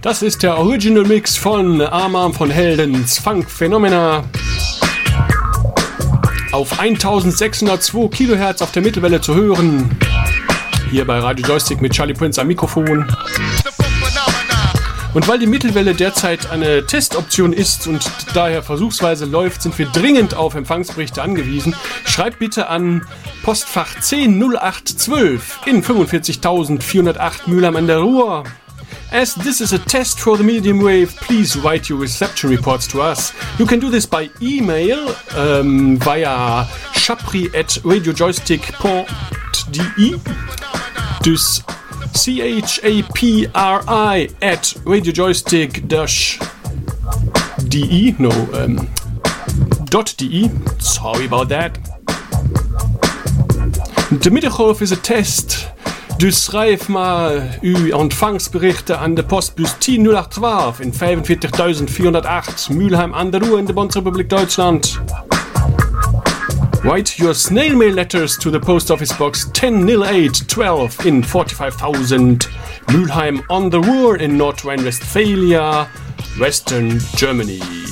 Das ist der Original Mix von Arm von Heldens Funk Phenomena auf 1602 Kilohertz auf der Mittelwelle zu hören. Hier bei Radio Joystick mit Charlie Prince am Mikrofon. Und weil die Mittelwelle derzeit eine Testoption ist und daher versuchsweise läuft, sind wir dringend auf Empfangsberichte angewiesen. Schreibt bitte an Postfach 100812 in 45.408 Mülheim an der Ruhr. As this is a test for the medium wave, please write your reception reports to us. You can do this by email via chapri@radiojoystick.de. Dus chapri@radiojoystick-de. .de. Sorry about that. De Middengolf is a test. Dus schrijf maar uw ontvangsberichten aan de postbus 100812 in 45.408 Mülheim an der Ruhr in de Bundesrepublik Deutschland. Write your snail mail letters to the post office box 100812 in 45,000 Mülheim on the Ruhr in North Rhine-Westphalia, Western Germany.